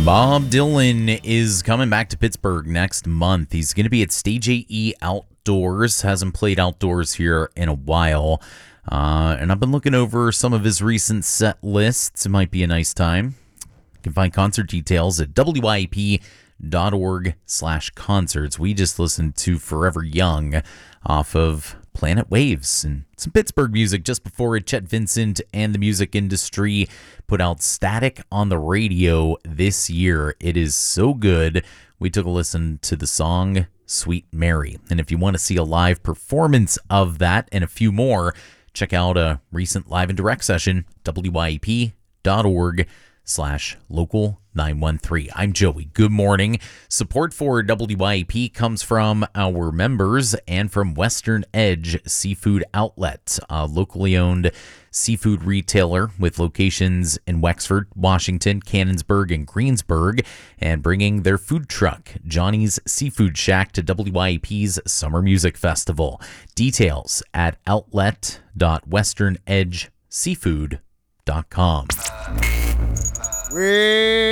Bob Dylan is coming back to Pittsburgh next month. He's going to be at Stage AE Outdoors. Hasn't played outdoors here in a while. And I've been looking over some of his recent set lists. It might be a nice time. You can find concert details at wyp.org/concerts. We just listened to Forever Young off of Planet Waves, and some Pittsburgh music just before it. Chet Vincent and the Music Industry put out Static on the radio this year. It is so good. We took a listen to the song Sweet Mary. And if you want to see a live performance of that and a few more, check out a recent live and direct session, wyp.org/local 913. I'm Joey. Good morning. Support for WYAP comes from our members and from Western Edge Seafood Outlet, a locally owned seafood retailer with locations in Wexford, Washington, Canonsburg, and Greensburg, and bringing their food truck, Johnny's Seafood Shack, to WYAP's Summer Music Festival. Details at outlet.westernedgeseafood.com.